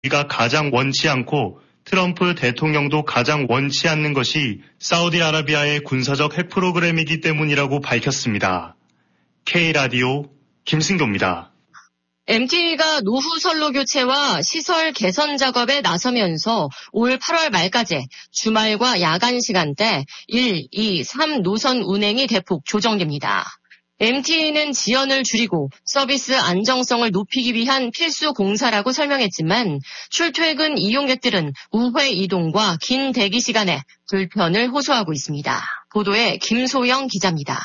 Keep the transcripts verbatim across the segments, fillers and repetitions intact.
우리가 가장 원치 않고 트럼프 대통령도 가장 원치 않는 것이 사우디아라비아의 군사적 핵 프로그램이기 때문이라고 밝혔습니다. K라디오 김승교입니다. 엠티에이가 노후 선로 교체와 시설 개선 작업에 나서면서 올 팔월 말까지 주말과 야간 시간대 일, 이, 삼 노선 운행이 대폭 조정됩니다. 엠티에이는 지연을 줄이고 서비스 안정성을 높이기 위한 필수 공사라고 설명했지만 출퇴근 이용객들은 우회 이동과 긴 대기 시간에 불편을 호소하고 있습니다. 보도에 김소영 기자입니다.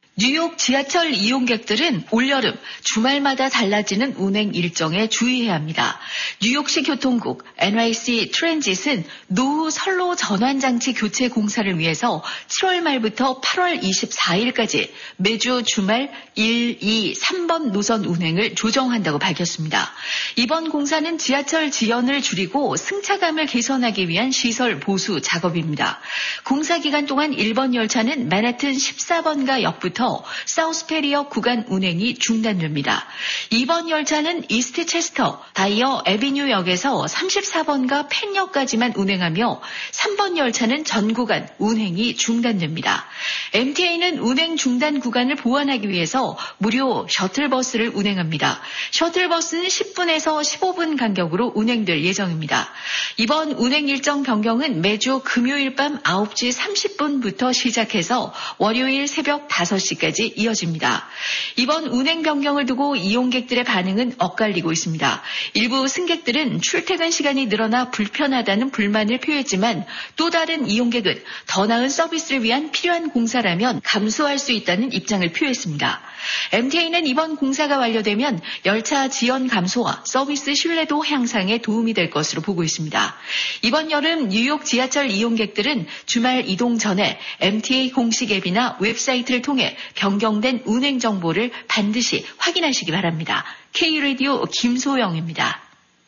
뉴욕 지하철 이용객들은 올여름 주말마다 달라지는 운행 일정에 주의해야 합니다. 뉴욕시 교통국 엔와이씨 트랜짓은 노후 선로 전환장치 교체 공사를 위해서 칠월 말부터 팔월 이십사일까지 매주 주말 일, 이, 삼 번 노선 운행을 조정한다고 밝혔습니다. 이번 공사는 지하철 지연을 줄이고 승차감을 개선하기 위한 시설 보수 작업입니다. 공사 기간 동안 일 번 열차는 맨해튼 십사 번가 역부터 사우스페리어 구간 운행이 중단됩니다. 이 번 열차는 이스트 체스터 다이어 애비뉴역에서 삼십사 번가 펜역까지만 운행하며 삼 번 열차는 전 구간 운행이 중단됩니다. 엠티에이는 운행 중단 구간을 보완하기 위해서 무료 셔틀버스를 운행합니다. 셔틀버스는 십 분에서 십오 분 간격으로 운행될 예정입니다. 이번 운행 일정 변경은 매주 금요일 밤 아홉 시 삼십 분부터 시작해서 월요일 새벽 다섯 시까지 이어집니다. 이번 운행 변경을 두고 이용객들의 반응은 엇갈리고 있습니다. 일부 승객들은 출퇴근 시간이 늘어나 불편하다는 불만을 표했지만 또 다른 이용객은 더 나은 서비스를 위한 필요한 공사라면 감수할 수 있다는 입장을 표했습니다. 엠티에이는 이번 공사가 완료되면 열차 지연 감소와 서비스 신뢰도 향상에 도움이 될 것으로 보고 있습니다. 이번 여름 뉴욕 지하철 이용객들은 주말 이동 전에 엠티에이 공식 앱이나 웹사이트를 통해 변경된 운행 정보를 반드시 확인하시기 바랍니다. K라디오 김소영입니다.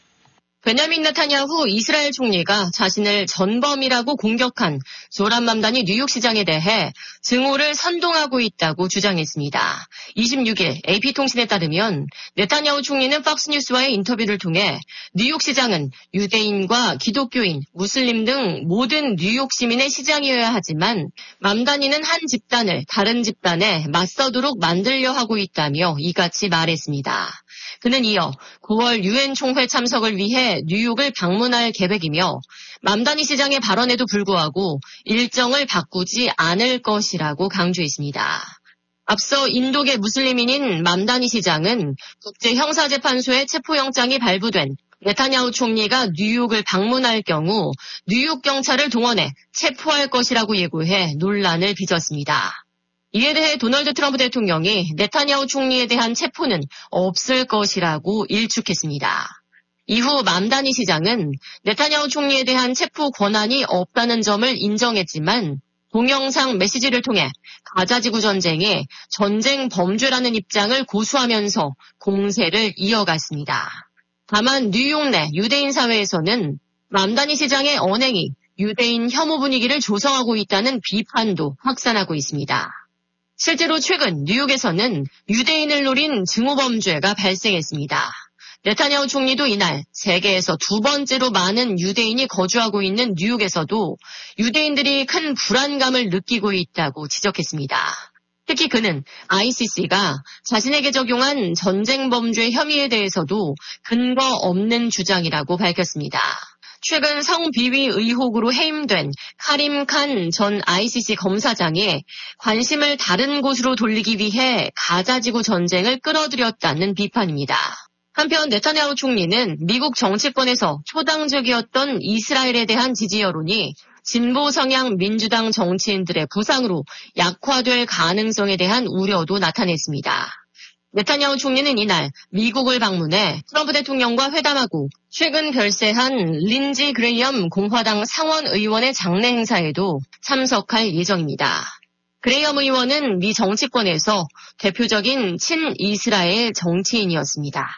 베냐민 네타냐후 이스라엘 총리가 자신을 전범이라고 공격한 조란 맘다니 뉴욕시장에 대해 증오를 선동하고 있다고 주장했습니다. 이십육일 에이피통신에 따르면 네타냐후 총리는 팍스뉴스와의 인터뷰를 통해 뉴욕시장은 유대인과 기독교인, 무슬림 등 모든 뉴욕 시민의 시장이어야 하지만 맘다니는 한 집단을 다른 집단에 맞서도록 만들려 하고 있다며 이같이 말했습니다. 그는 이어 구월 유엔 총회 참석을 위해 뉴욕을 방문할 계획이며 맘다니 시장의 발언에도 불구하고 일정을 바꾸지 않을 것이라고 강조했습니다. 앞서 인도계 무슬림인인 맘다니 시장은 국제형사재판소의 체포영장이 발부된 네타냐후 총리가 뉴욕을 방문할 경우 뉴욕 경찰을 동원해 체포할 것이라고 예고해 논란을 빚었습니다. 이에 대해 도널드 트럼프 대통령이 네타냐후 총리에 대한 체포는 없을 것이라고 일축했습니다. 이후 맘다니 시장은 네타냐후 총리에 대한 체포 권한이 없다는 점을 인정했지만 동영상 메시지를 통해 가자지구 전쟁이 전쟁 범죄라는 입장을 고수하면서 공세를 이어갔습니다. 다만 뉴욕 내 유대인 사회에서는 맘다니 시장의 언행이 유대인 혐오 분위기를 조성하고 있다는 비판도 확산하고 있습니다. 실제로 최근 뉴욕에서는 유대인을 노린 증오범죄가 발생했습니다. 네타냐후 총리도 이날 세계에서 두 번째로 많은 유대인이 거주하고 있는 뉴욕에서도 유대인들이 큰 불안감을 느끼고 있다고 지적했습니다. 특히 그는 아이씨씨가 자신에게 적용한 전쟁범죄 혐의에 대해서도 근거 없는 주장이라고 밝혔습니다. 최근 성비위 의혹으로 해임된 카림 칸 전 아이씨씨 검사장이 관심을 다른 곳으로 돌리기 위해 가자지구 전쟁을 끌어들였다는 비판입니다. 한편 네타냐후 총리는 미국 정치권에서 초당적이었던 이스라엘에 대한 지지 여론이 진보 성향 민주당 정치인들의 부상으로 약화될 가능성에 대한 우려도 나타냈습니다. 네타냐후 총리는 이날 미국을 방문해 트럼프 대통령과 회담하고 최근 별세한 린지 그레이엄 공화당 상원 의원의 장례 행사에도 참석할 예정입니다. 그레이엄 의원은 미 정치권에서 대표적인 친이스라엘 정치인이었습니다.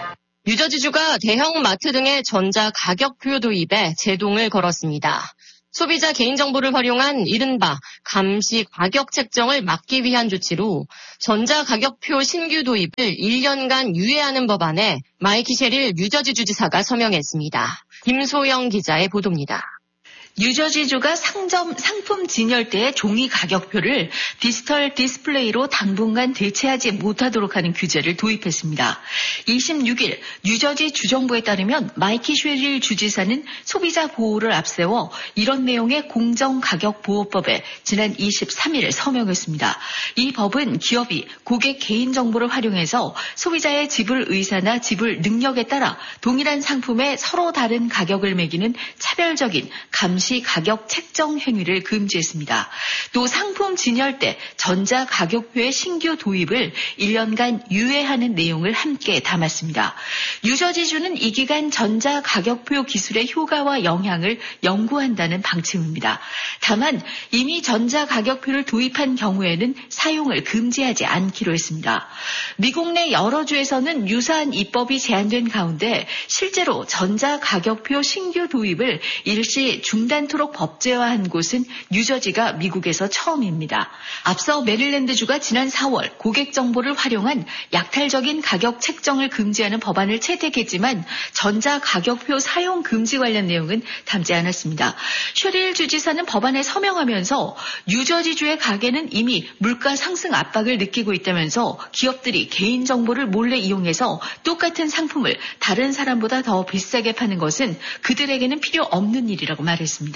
뉴저지주가 대형 마트 등의 전자 가격표 도입에 제동을 걸었습니다. 소비자 개인정보를 활용한 이른바 감시 가격 책정을 막기 위한 조치로 전자가격표 신규 도입을 일 년간 유예하는 법안에 마이키 셰릴 뉴저지 주지사가 서명했습니다. 김소영 기자의 보도입니다. 뉴저지주가 상점, 상품 진열대의 종이 가격표를 디지털 디스플레이로 당분간 대체하지 못하도록 하는 규제를 도입했습니다. 이십육 일 뉴저지 주정부에 따르면 마이키 쉐릴 주지사는 소비자 보호를 앞세워 이런 내용의 공정가격보호법에 지난 이십삼 일 서명했습니다. 이 법은 기업이 고객 개인정보를 활용해서 소비자의 지불 의사나 지불 능력에 따라 동일한 상품에 서로 다른 가격을 매기는 차별적인 감시 가격 책정 행위를 금지했습니다. 또 상품 진열대 전자가격표의 신규 도입을 일 년간 유예하는 내용을 함께 담았습니다. 뉴저지주는 이 기간 전자가격표 기술의 효과와 영향을 연구한다는 방침입니다. 다만 이미 전자가격표를 도입한 경우에는 사용을 금지하지 않기로 했습니다. 미국 내 여러 주에서는 유사한 입법이 제안된 가운데 실제로 전자가격표 신규 도입을 일시 중단 토록 법제화한 곳은 뉴저지가 미국에서 처음입니다. 앞서 메릴랜드주가 지난 사월 고객 정보를 활용한 약탈적인 가격 책정을 금지하는 법안을 채택했지만 전자가격표 사용 금지 관련 내용은 담지 않았습니다. 쉐릴 주지사는 법안에 서명하면서 뉴저지주의 가게는 이미 물가 상승 압박을 느끼고 있다면서 기업들이 개인정보를 몰래 이용해서 똑같은 상품을 다른 사람보다 더 비싸게 파는 것은 그들에게는 필요 없는 일이라고 말했습니다.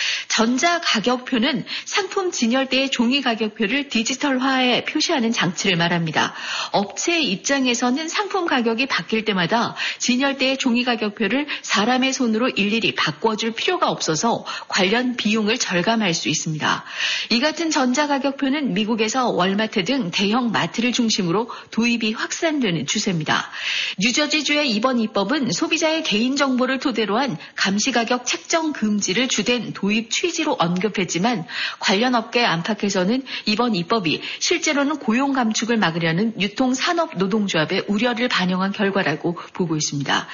전자가격표는 상품 진열대의 종이 가격표를 디지털화해 표시하는 장치를 말합니다. 업체의 입장에서는 상품 가격이 바뀔 때마다 진열대의 종이 가격표를 사람의 손으로 일일이 바꿔줄 필요가 없어서 관련 비용을 절감할 수 있습니다. 이 같은 전자가격표는 미국에서 월마트 등 대형 마트를 중심으로 도입이 확산되는 추세입니다. 뉴저지주의 이번 입법은 소비자의 개인정보를 토대로 한 감시가격 책정 금지를 주된 도입 취지로 언급했지만 관련 업계 안팎에서는 이번 입법이 실제로는 고용 감축을 막으려는 유통산업노동조합의 우려를 반영한 결과라고 보고 있습니다.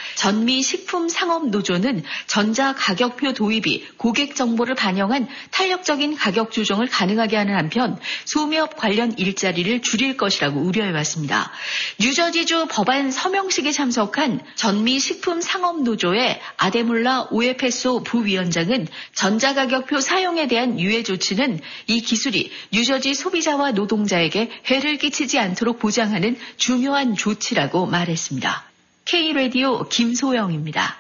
전미식품상업노조는 전자가격표 도입이 고객 정보를 반영한 탄력적인 가격 조정을 가능하게 하는 한편 소매업 관련 일자리를 줄일 것이라고 우려해왔습니다. 뉴저지주 법안 서명식에 참석한 전미식품상업노조의 아데몰라 오에페소 부위원장은 전자가격표 사용에 대한 유예 조치는 이 기술이 뉴저지 소비자와 노동자에게 해를 끼치지 않도록 보장하는 중요한 조치라고 말했습니다. K라디오 김소영입니다.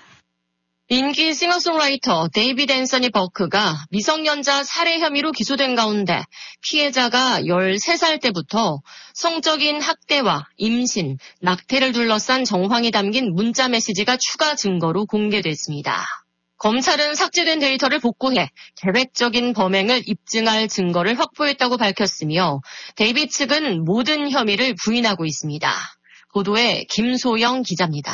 인기 싱어송라이터 데이비드 앤서니 버크가 미성년자 살해 혐의로 기소된 가운데 피해자가 열세 살 때부터 성적인 학대와 임신, 낙태를 둘러싼 정황이 담긴 문자 메시지가 추가 증거로 공개됐습니다. 검찰은 삭제된 데이터를 복구해 계획적인 범행을 입증할 증거를 확보했다고 밝혔으며 데이비드 측은 모든 혐의를 부인하고 있습니다. 보도에 김소영 기자입니다.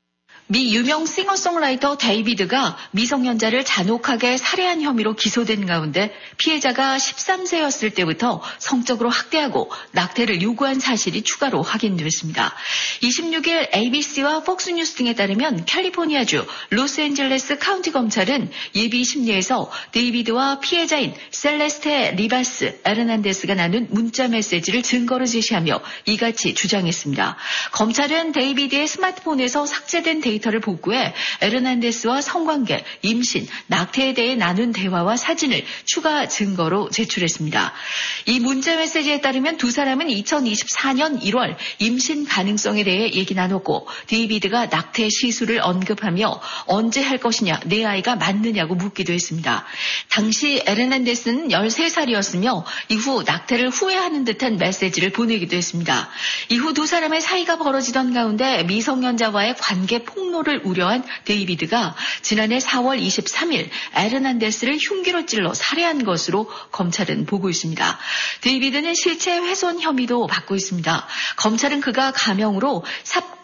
미 유명 싱어송라이터 데이비드가 미성년자를 잔혹하게 살해한 혐의로 기소된 가운데 피해자가 십삼 세였을 때부터 성적으로 학대하고 낙태를 요구한 사실이 추가로 확인됐습니다. 이십육 일 에이비씨와 폭스뉴스 등에 따르면 캘리포니아주 로스앤젤레스 카운티 검찰은 예비 심리에서 데이비드와 피해자인 셀레스테 리바스 에르난데스가 나눈 문자 메시지를 증거로 제시하며 이같이 주장했습니다. 검찰은 데이비드의 스마트폰에서 삭제된 데이터 데이터를 복구해 에르난데스와 성관계, 임신, 낙태에 대해 나눈 대화와 사진을 추가 증거로 제출했습니다. 이 문자 메시지에 따르면 두 사람은 이천이십사 년 일월 임신 가능성에 대해 얘기 나눴고 데이비드가 낙태 시술을 언급하며 언제 할 것이냐, 내 아이가 맞느냐고 묻기도 했습니다. 당시 에르난데스는 열세 살이었으며 이후 낙태를 후회하는 듯한 메시지를 보내기도 했습니다. 이후 두 사람의 사이가 벌어지던 가운데 미성년자와의 관계 폭 폭로를 우려한 데이비드가 지난해 사월 이십삼일 에르난데스를 흉기로 찔러 살해한 것으로 검찰은 보고 있습니다. 데이비드는 실체 훼손 혐의도 받고 있습니다. 검찰은 그가 가명으로 삽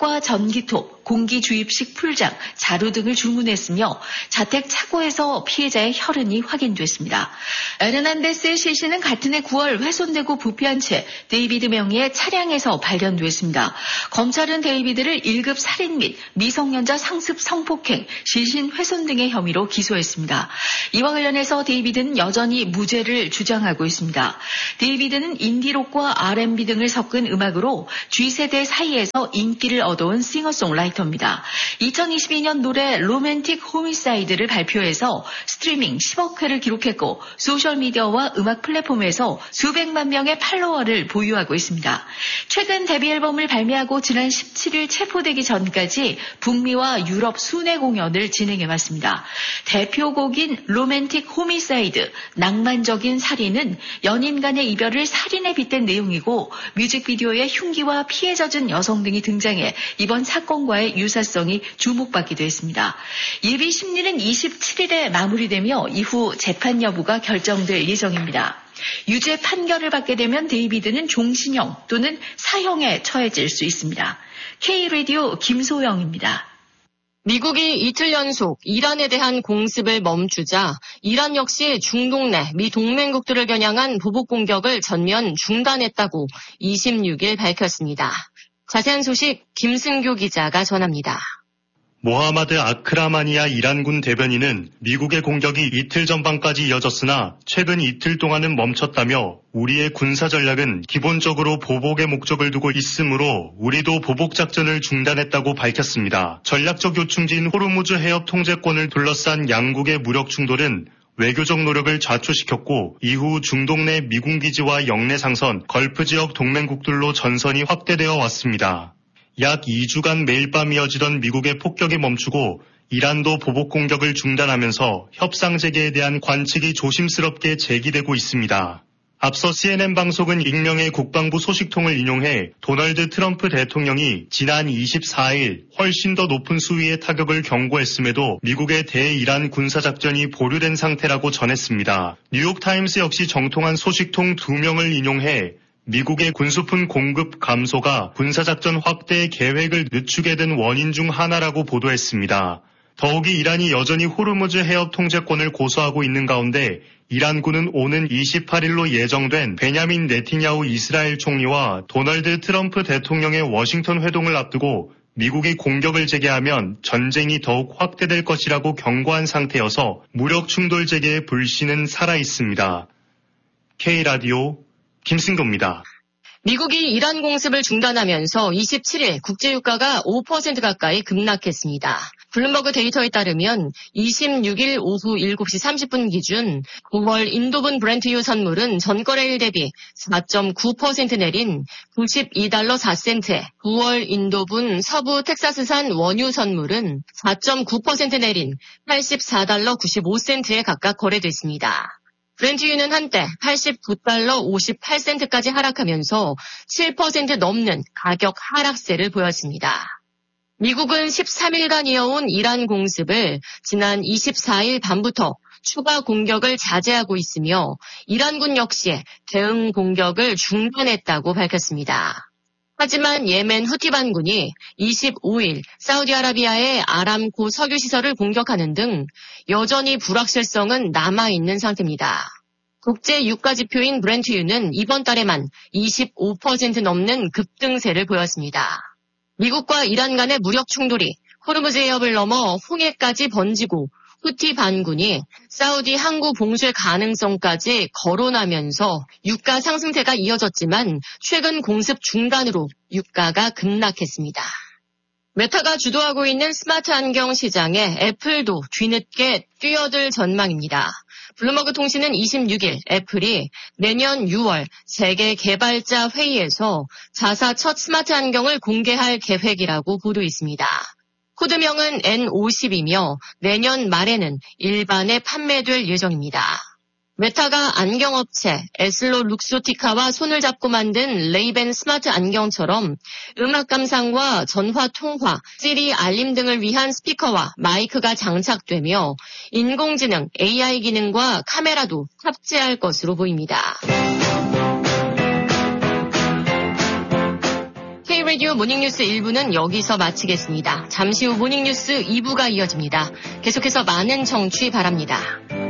탑과 전기톱, 공기주입식 풀장, 자루 등을 주문했으며 자택 차고에서 피해자의 혈흔이 확인됐습니다. 에르난데스 실시는 같은 해 구월 훼손되고 부패한 채 데이비드 명의의 차량에서 발견됐습니다. 검찰은 데이비드를 일 급 살인 및 미성년자 상습 성폭행, 시신 훼손 등의 혐의로 기소했습니다. 이와 관련해서 데이비드는 여전히 무죄를 주장하고 있습니다. 데이비드는 인디록과 알앤비 등을 섞은 음악으로 G세대 사이에서 인기를 얻어온 싱어송라이터입니다. 이천이십이 년 노래 로맨틱 호미사이드를 발표해서 스트리밍 십억 회를 기록했고 소셜미디어와 음악 플랫폼에서 수백만 명의 팔로워를 보유하고 있습니다. 최근 데뷔 앨범을 발매하고 지난 십칠 일 체포되기 전까지 북미와 유럽 순회 공연을 진행해왔습니다. 대표곡인 로맨틱 호미사이드, 낭만적인 살인은 연인 간의 이별을 살인에 빗댄 내용이고 뮤직비디오에 흉기와 피에 젖은 여성 등이 등장해 이번 사건과의 유사성이 주목받기도 했습니다. 예비 심리는 이십칠 일에 마무리되며 이후 재판 여부가 결정될 예정입니다. 유죄 판결을 받게 되면 데이비드는 종신형 또는 사형에 처해질 수 있습니다. K라디오 김소영입니다. 미국이 이틀 연속 이란에 대한 공습을 멈추자 이란 역시 중동 내 미 동맹국들을 겨냥한 보복 공격을 전면 중단했다고 이십육 일 밝혔습니다. 자세한 소식 김승교 기자가 전합니다. 모하마드 아크라마니아 이란군 대변인은 미국의 공격이 이틀 전반까지 이어졌으나 최근 이틀 동안은 멈췄다며 우리의 군사 전략은 기본적으로 보복의 목적을 두고 있으므로 우리도 보복 작전을 중단했다고 밝혔습니다. 전략적 요충지인 호르무즈 해협 통제권을 둘러싼 양국의 무력 충돌은 외교적 노력을 좌초시켰고 이후 중동 내 미군 기지와 영내 상선, 걸프 지역 동맹국들로 전선이 확대되어 왔습니다. 약 이 주간 매일 밤 이어지던 미국의 폭격이 멈추고 이란도 보복 공격을 중단하면서 협상 재개에 대한 관측이 조심스럽게 제기되고 있습니다. 앞서 씨엔엔 방송은 익명의 국방부 소식통을 인용해 도널드 트럼프 대통령이 지난 이십사 일 훨씬 더 높은 수위의 타격을 경고했음에도 미국의 대이란 군사작전이 보류된 상태라고 전했습니다. 뉴욕타임스 역시 정통한 소식통 두 명을 인용해 미국의 군수품 공급 감소가 군사작전 확대의 계획을 늦추게 된 원인 중 하나라고 보도했습니다. 더욱이 이란이 여전히 호르무즈 해협 통제권을 고수하고 있는 가운데 이란군은 오는 이십팔 일로 예정된 베냐민 네티냐후 이스라엘 총리와 도널드 트럼프 대통령의 워싱턴 회동을 앞두고 미국이 공격을 재개하면 전쟁이 더욱 확대될 것이라고 경고한 상태여서 무력 충돌 재개의 불씨는 살아있습니다. K라디오 김승도입니다. 미국이 이란 공습을 중단하면서 이십칠 일 국제유가가 오 퍼센트 가까이 급락했습니다. 블룸버그 데이터에 따르면 이십육 일 오후 일곱 시 삼십 분 기준 구월 인도분 브렌트유 선물은 전거래일 대비 사 점 구 퍼센트 내린 구십이 달러 사 센트에 구월 인도분 서부 텍사스산 원유 선물은 사 점 구 퍼센트 내린 팔십사 달러 구십오 센트에 각각 거래됐습니다. 브렌트유는 한때 팔십구 달러 오십팔 센트까지 하락하면서 칠 퍼센트 넘는 가격 하락세를 보였습니다. 미국은 십삼 일간 이어온 이란 공습을 지난 이십사 일 밤부터 추가 공격을 자제하고 있으며 이란군 역시 대응 공격을 중단했다고 밝혔습니다. 하지만 예멘 후티 반군이 이십오 일 사우디아라비아의 아람코 석유시설을 공격하는 등 여전히 불확실성은 남아있는 상태입니다. 국제 유가 지표인 브렌트유는 이번 달에만 이십오 퍼센트 넘는 급등세를 보였습니다. 미국과 이란 간의 무력 충돌이 호르무즈 해협을 넘어 홍해까지 번지고 후티 반군이 사우디 항구 봉쇄 가능성까지 거론하면서 유가 상승세가 이어졌지만 최근 공습 중단으로 유가가 급락했습니다. 메타가 주도하고 있는 스마트 안경 시장에 애플도 뒤늦게 뛰어들 전망입니다. 블룸버그 통신은 이십육 일 애플이 내년 유월 세계 개발자 회의에서 자사 첫 스마트 안경을 공개할 계획이라고 보도했습니다. 코드명은 엔 오십이며 내년 말에는 일반에 판매될 예정입니다. 메타가 안경업체 에슬로 룩소티카와 손을 잡고 만든 레이벤 스마트 안경처럼 음악 감상과 전화 통화, 시리 알림 등을 위한 스피커와 마이크가 장착되며 인공지능 에이아이 기능과 카메라도 탑재할 것으로 보입니다. 라디오 모닝뉴스 일 부는 여기서 마치겠습니다. 잠시 후 모닝뉴스 이 부가 이어집니다. 계속해서 많은 청취 바랍니다.